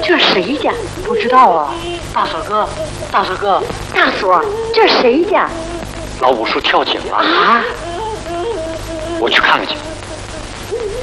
这谁家？ 不知道啊。大锁哥，大锁哥， 大锁，这谁家？ 老五叔跳井了啊！ 我去看看去。